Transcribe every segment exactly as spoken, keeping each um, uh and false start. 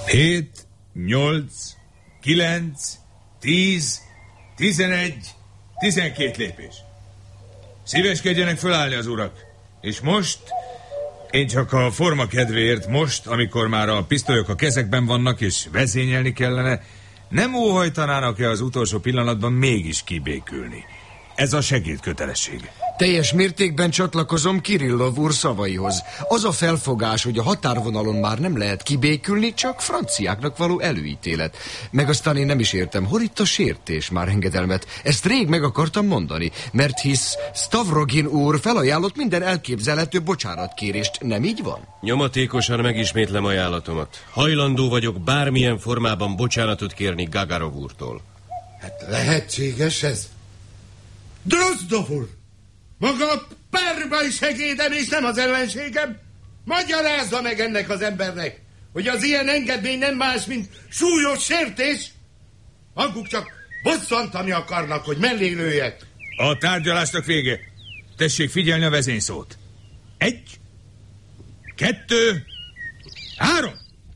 Hét, nyolc, kilenc, tíz, tizenegy, tizenkét lépés. Szíveskedjenek fölállni az urak. És most, én csak a forma kedvéért most, amikor már a pisztolyok a kezekben vannak és vezényelni kellene, nem óhajtanának-e az utolsó pillanatban mégis kibékülni? Ez a segédkötelesség. Teljes mértékben csatlakozom Kirillov úr szavaihoz. Az a felfogás, hogy a határvonalon már nem lehet kibékülni, csak franciáknak való előítélet. Meg aztán én nem is értem, hol itt a sértés, már engedelmet. Ezt rég meg akartam mondani, mert hisz Stavrogin úr felajánlott minden elképzelhető bocsánatkérést, nem így van? Nyomatékosan megismétlem ajánlatomat. Hajlandó vagyok bármilyen formában bocsánatot kérni Gagarov úrtól. Hát lehetséges ez? Drozdov úr! Maga a párbaj segédem és nem az ellenségem. Magyarázza meg ennek az embernek, hogy az ilyen engedmény nem más, mint súlyos sértés. Maguk csak bosszantani akarnak, hogy mellé lőjek. A tárgyalásnak vége. Tessék figyelni a vezényszót. Egy, kettő, három.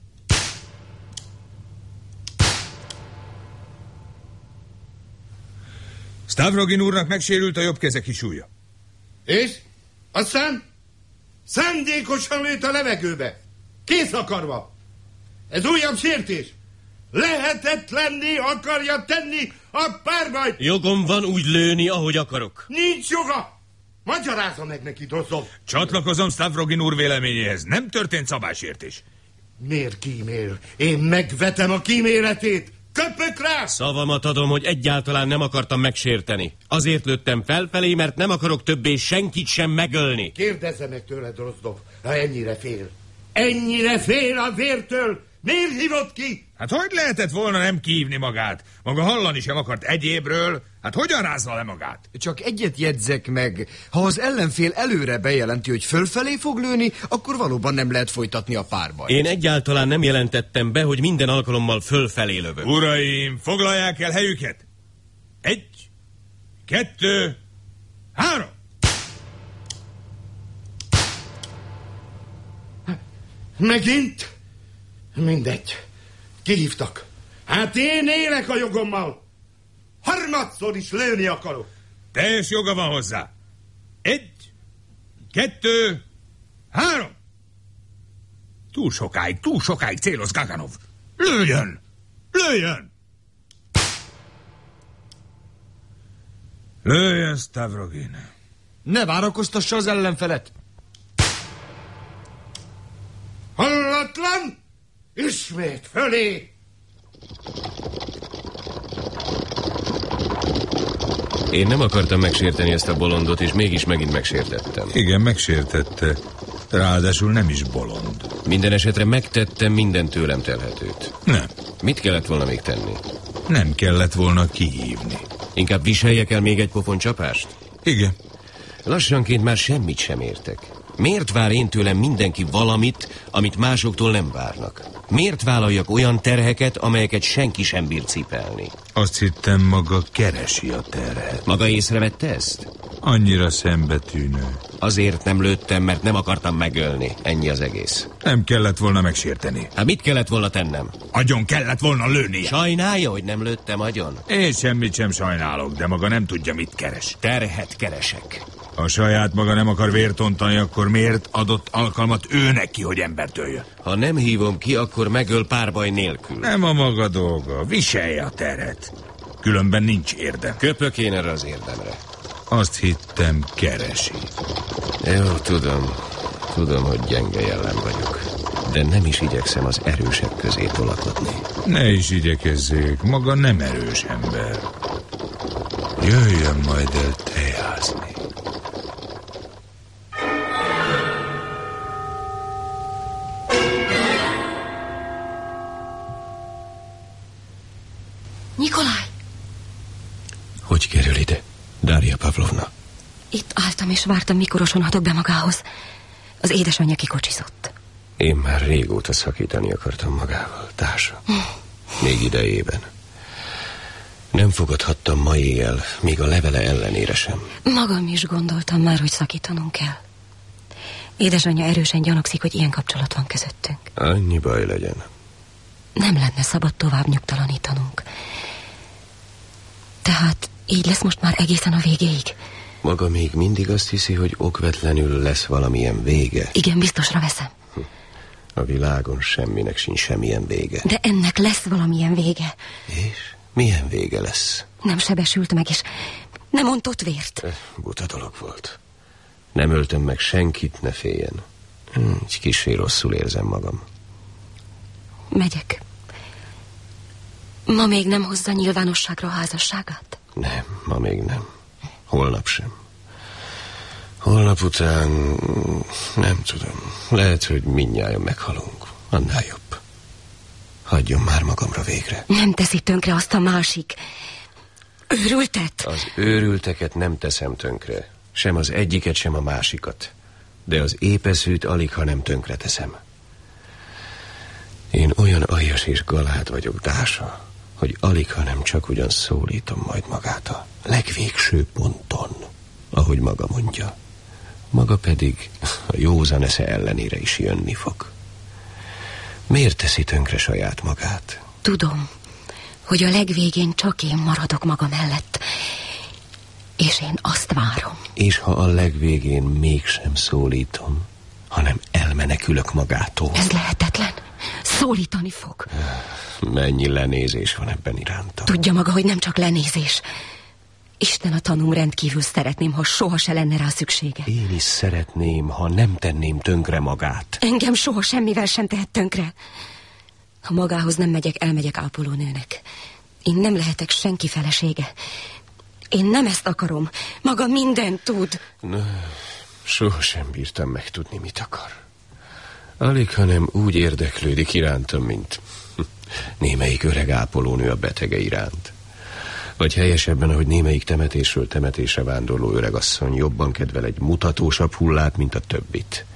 Stavrogin úrnak megsérült a jobb keze kisúlya. És? Aztán? Szándékosan lőtt a levegőbe. Kész akarva. Ez újabb sértés. Lehetetlenné akarja tenni a párbajt. Jogom van úgy lőni, ahogy akarok. Nincs joga. Magyarázza meg neki, Drozdov. Csatlakozom Stavrogin úr véleményéhez. Nem történt szabálysértés. Miért kímél? Én megvetem a kíméletét. Köpök rá! Szavamat adom, hogy egyáltalán nem akartam megsérteni. Azért lőttem felfelé, mert nem akarok többé senkit sem megölni. Kérdezze meg tőle, Drozdov, ha ennyire fél. Ennyire fél a vértől. Miért hívott ki? Hát hogy lehetett volna nem kívni magát? Maga hallani sem akart egyébről. Hát hogyan rázza le magát? Csak egyet jegyzek meg. Ha az ellenfél előre bejelenti, hogy fölfelé fog lőni, akkor valóban nem lehet folytatni a párbajt. Én egyáltalán nem jelentettem be, hogy minden alkalommal fölfelé lövök. Uraim, foglalják el helyüket. Egy, kettő, három. Megint? Mindegy. Kihívtak. Hát én élek a jogommal. Harmadszor is lőni akarok. Teljes joga van hozzá. Egy, kettő, három. Túl sokáig, túl sokáig céloz Gaganov. Lőjön! Lőjön! Lőjön, Stavrogin. Ne várakoztassa az ellenfelet. Hallatlan! Ismét fölé! Én nem akartam megsérteni ezt a bolondot, és mégis megint megsértettem. Igen, megsértette. Ráadásul nem is bolond. Minden esetre megtettem minden tőlem telhetőt. Nem. Mit kellett volna még tenni? Nem kellett volna kihívni. Inkább viseljek el még egy pofon csapást? Igen. Lassanként már semmit sem értek. Miért vár én tőlem mindenki valamit, amit másoktól nem várnak? Miért vállaljak olyan terheket, amelyeket senki sem bír cipelni? Azt hittem, maga keresi a terhet. Maga észrevette ezt? Annyira szembetűnő. Azért nem lőttem, mert nem akartam megölni. Ennyi az egész. Nem kellett volna megsérteni. Hát mit kellett volna tennem? Agyon kellett volna lőnie. Sajnálja, hogy nem lőttem agyon? Én semmit sem sajnálok, de maga nem tudja, mit keres. Terhet keresek. Ha saját maga nem akar vért ontani, akkor miért adott alkalmat ő neki, hogy embert öljön? Ha nem hívom ki, akkor megöl párbaj nélkül. Nem a maga dolga, viselje a teret. Különben nincs érdem. Köpök én erre az érdemre. Azt hittem, keresi. Jó, tudom. Tudom, hogy gyenge jellem vagyok. De nem is igyekszem az erősek közé tolakodni. Ne is igyekezzék, maga nem erős ember. Jöjjön majd el tejázni. Nikolaj! Hogy kerül ide, Darja Pavlovna? Itt álltam és vártam, mikor osonhatok be magához. Az édesanyja kikocsizott. Én már régóta szakítani akartam magával, társa. Még idejében. Nem fogadhattam ma éjjel, még a levele ellenére sem. Magam is gondoltam már, hogy szakítanunk kell. – Édesanyja erősen gyanakszik, hogy ilyen kapcsolat van közöttünk. Annyi baj legyen. Nem lenne szabad tovább nyugtalanítanunk. Tehát így lesz most már egészen a végéig? Maga még mindig azt hiszi, hogy okvetlenül lesz valamilyen vége? Igen, biztosra veszem. A világon semminek sincs semmilyen vége. De ennek lesz valamilyen vége. És milyen vége lesz? Nem sebesült meg, és nem ontott vért. Buta dolog volt. Nem öltem meg senkit, ne féljen. Egy kissé rosszul érzem magam. Megyek. Ma még nem hozza nyilvánosságra a házasságát? Nem, ma még nem. Holnap sem. Holnap után nem tudom. Lehet, hogy mindnyájan meghalunk. Annál jobb. Hagyjon már magamra végre. Nem teszi tönkre azt a másik őrültet? Az őrülteket nem teszem tönkre. Sem az egyiket, sem a másikat. De az épeszűt alig, ha nem tönkre teszem. Én olyan aljas és galád vagyok, Dása, hogy alig, ha nem csak ugyan szólítom majd magát a legvégső ponton, ahogy maga mondja. Maga pedig a józan esze ellenére is jönni fog. Miért teszi tönkre saját magát? Tudom, hogy a legvégén csak én maradok maga mellett, és én azt várom. És ha a legvégén mégsem szólítom, hanem elmenekülök magától? Ez lehetetlen. Szólítani fog. Mennyi lenézés van ebben irántam. Tudja maga, hogy nem csak lenézés. Isten a tanúm, rendkívül szeretném, ha soha se lenne rá szüksége. Én is szeretném, ha nem tenném tönkre magát. Engem soha semmivel sem tehet tönkre. Ha magához nem megyek, elmegyek ápolónőnek. Én nem lehetek senki felesége. Én nem ezt akarom. Maga mindent tud. Na, sohasem bírtam megtudni, mit akar. Alig, hanem úgy érdeklődik irántam, mint némelyik öreg ápolónő a betege iránt. Vagy helyesebben, ahogy némelyik temetésről temetésre vándorló öregasszony jobban kedvel egy mutatósabb hullát, mint a többit.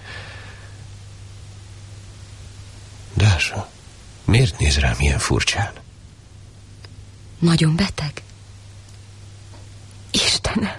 Dása, miért néz rám ilyen furcsán? Nagyon beteg? Istenem,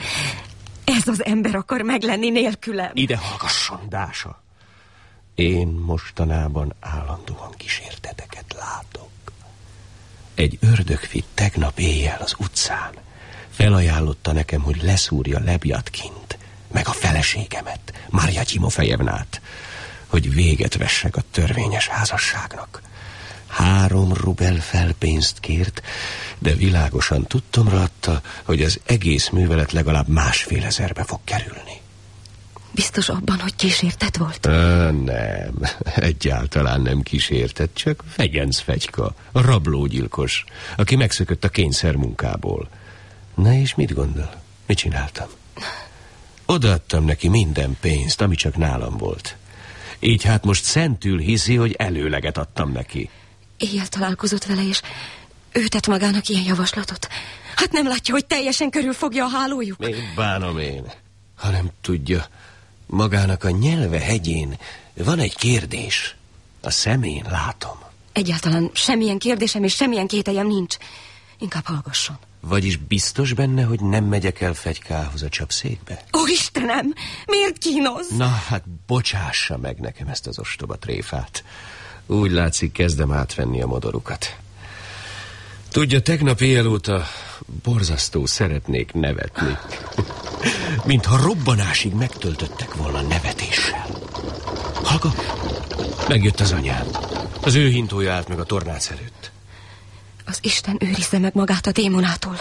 ez az ember akar meglenni nélkülem. Ide hallgasson, Dása. Én mostanában állandóan kísérteteket látok. Egy ördögfi tegnap éjjel az utcán felajánlotta nekem, hogy leszúrja Lebjatkint, meg a feleségemet, Marja Timofejevnát, hogy véget vessek a törvényes házasságnak. Három rubel felpénzt kért, de világosan tudtomra adta, hogy az egész művelet legalább másfél ezerbe fog kerülni. Biztos abban, hogy kísértet volt? Á, nem, egyáltalán nem kísértet, csak Fegyenc Fegyka, a rablógyilkos, aki megszökött a kényszermunkából. Na és mit gondol? Mit csináltam? Odaadtam neki minden pénzt, ami csak nálam volt. Így hát most szentül hiszi, hogy előleget adtam neki. Éjjel találkozott vele, és ő tett magának ilyen javaslatot. Hát nem látja, hogy teljesen körülfogja a hálójuk? Még bánom én, hanem tudja, magának a nyelve hegyén van egy kérdés. A szemén látom. Egyáltalán semmilyen kérdésem és semmilyen kételjem nincs. Inkább hallgasson. Vagyis biztos benne, hogy nem megyek el Fegykához a csapszékbe? Ó, Istenem! Miért kínoz? Na, hát bocsássa meg nekem ezt az ostoba tréfát. Úgy látszik, kezdem átvenni a modorukat. Tudja, tegnap éjjel óta borzasztó szeretnék nevetni. Mintha robbanásig megtöltöttek volna nevetéssel. Hallgat, megjött az anyám. Az ő hintója állt meg a tornác előtt. Az Isten őrizze meg magát a démonától,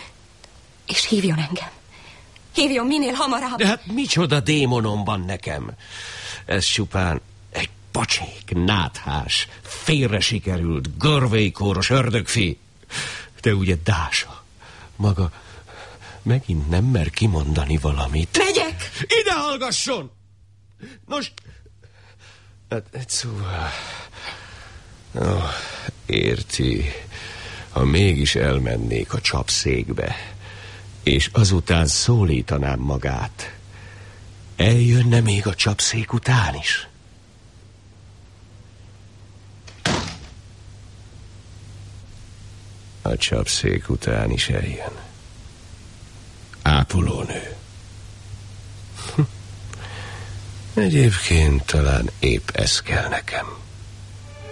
és hívjon engem. Hívjon minél hamarabb. De hát micsoda démonom van nekem? Ez csupán egy pacsék, náthás, félre sikerült, görvékóros ördögfi. De ugye Dása, maga megint nem mer kimondani valamit. Megyek! Ide hallgasson! Nos, hát egy szóval... Oh, érti, ha mégis elmennék a csapszékbe, és azután szólítanám magát, eljönne még a csapszék után is? A csapszék után is eljön. Ápolónő. Egyébként talán épp ez kell nekem.